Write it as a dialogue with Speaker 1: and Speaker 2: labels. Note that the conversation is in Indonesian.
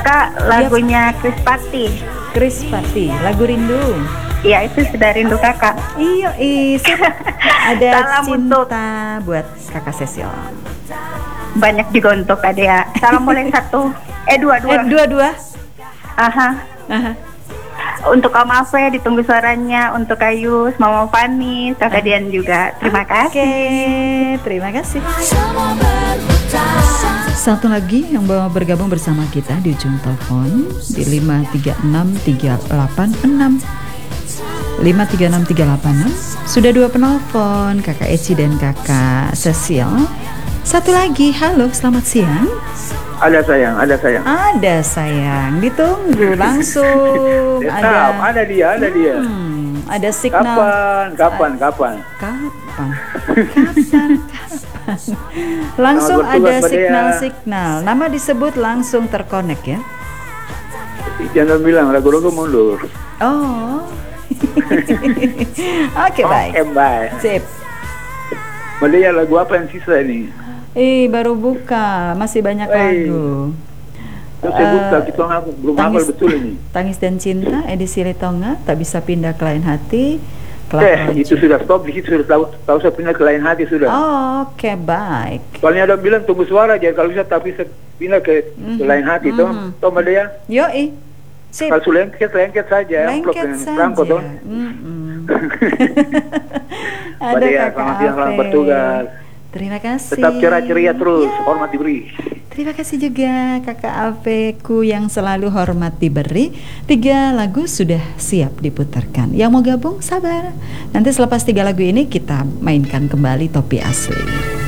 Speaker 1: Kak, lagunya Krispati.
Speaker 2: Krispati, lagu rindu.
Speaker 1: Iya, itu sudah rindu Kakak.
Speaker 2: Iya, ada
Speaker 1: Salam
Speaker 2: cinta buat Kakak Cecil.
Speaker 1: Banyak juga untuk Adea. Salam boleh satu. Dua.
Speaker 2: Dua.
Speaker 1: Aha. Untuk Om Afe ditunggu suaranya. Untuk Ayus, Mama Fani, Kakak Dian juga. Terima kasih.
Speaker 2: Oke, terima kasih. Satu lagi yang mau bergabung bersama kita di ujung telepon di 5363886. 5363886. Sudah 2 penelpon, Kakak Eci dan Kakak Cecil. Satu lagi, halo, selamat siang.
Speaker 3: Ada sayang.
Speaker 2: Ada sayang, ditunggu langsung.
Speaker 3: Ada dia.
Speaker 2: Ada signal.
Speaker 3: Kapan?
Speaker 2: Langsung ada
Speaker 3: bertugas,
Speaker 2: signal. Nama disebut langsung terkonek ya.
Speaker 3: Jangan bilang lagu-lagu mundur.
Speaker 2: Oh. Oke, baik. Sip.
Speaker 3: Madea, lagu apa yang sisa ini?
Speaker 2: Baru buka, masih banyak lagu.
Speaker 3: Terus saya buka, kita belum hafal betul ini.
Speaker 2: Tangis dan Cinta, edisi Litonga, Tak Bisa Pindah ke Lain Hati.
Speaker 3: Itu sudah stop di situ, sudah tahu saya pindah ke Lain Hati sudah.
Speaker 2: Oke, baik.
Speaker 3: Soalnya ada bilang tunggu suara aja, kalau bisa tapi pindah ke Lain Hati, toh Madea.
Speaker 2: Yoi. Sip.
Speaker 3: Kalau lengket saja.
Speaker 2: Lengket saja. Ada
Speaker 3: Madea,
Speaker 2: Kakak
Speaker 3: selamat siang, selamat
Speaker 2: Afe.
Speaker 3: bertugas.
Speaker 2: Terima kasih.
Speaker 3: Tetap ceria terus, hormat diberi.
Speaker 2: Terima kasih juga Kakak Aveku yang selalu hormat diberi. 3 lagu sudah siap diputarkan. Yang mau gabung sabar. Nanti selepas 3 lagu ini kita mainkan kembali Topi Asli.